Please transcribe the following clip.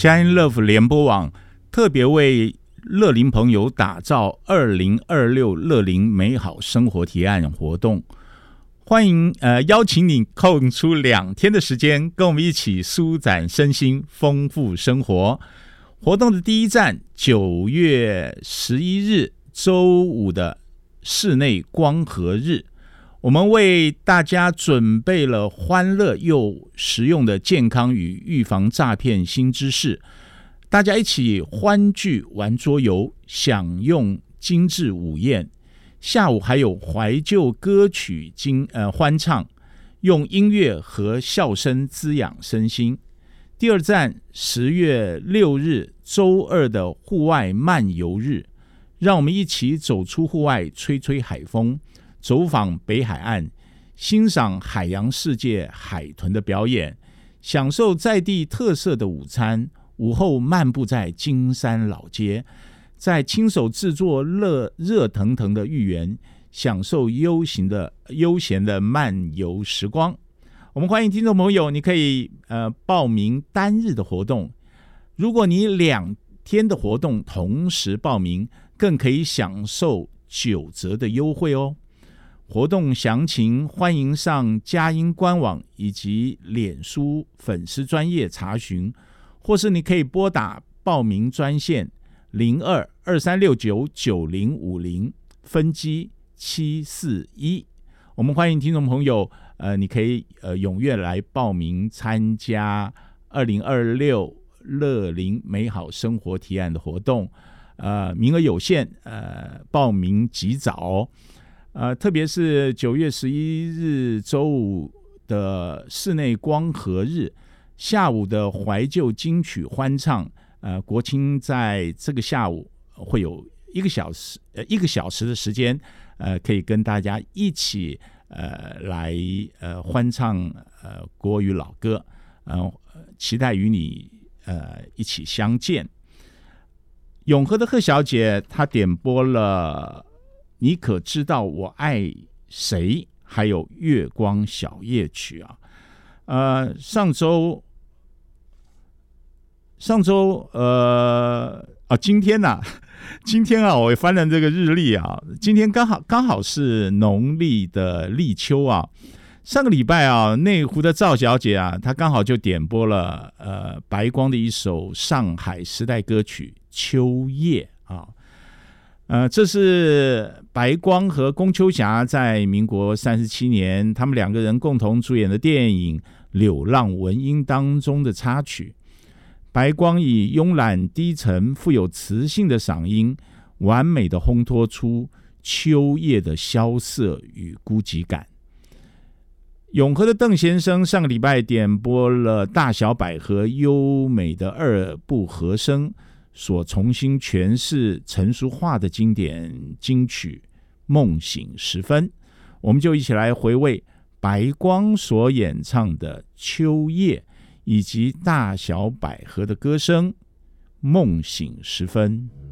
佳音 Love 联播网特别为乐龄朋友打造2026乐龄美好生活提案活动，欢迎邀请你空出2天的时间，跟我们一起舒展身心，丰富生活。活动的第一站，9月11日周五的室内光合日，我们为大家准备了欢乐又实用的健康与预防诈骗新知识，大家一起欢聚玩桌游，享用精致午宴。下午还有怀旧歌曲欢唱，用音乐和笑声滋养身心。第二站10月6日周二的户外漫游日，让我们一起走出户外，吹吹海风，走访北海岸，欣赏海洋世界海豚的表演，享受在地特色的午餐。午后漫步在金山老街，在亲手制作热腾腾的芋圆，享受悠闲的漫游时光。我们欢迎听众朋友，你可以报名单日的活动，如果你2天的活动同时报名，更可以享受9折的优惠哦。活动详情欢迎上佳音官网以及脸书粉丝专页查询，或是你可以拨打报名专线02-2369-9050分机741。我们欢迎听众朋友你可以踊跃来报名参加2026乐龄美好生活提案的活动，名额有限，报名及早特别是9月11日周五的室内光合日，下午的怀旧金曲欢唱，国青在这个下午会有1个小时的时间，可以跟大家一起来欢唱国语老歌，期待与你一起相见。永和的贺小姐她点播了你可知道我爱谁，还有月光小夜曲上周今天我翻了这个日历今天刚好是农历的立秋上个礼拜内湖的赵小姐她刚好就点播了白光的一首上海时代歌曲《秋夜》这是白光和龚秋霞在民国37年他们2个人共同主演的电影《柳浪闻莺》当中的插曲。白光以慵懒低沉富有磁性的嗓音，完美的烘托出秋夜的萧瑟与孤寂感。永和的邓先生上个礼拜点播了大小百合优美的2部和声所重新诠释成熟化的经典金曲《梦醒时分》，我们就一起来回味白光所演唱的《秋夜》以及大小百合的歌声《梦醒时分》。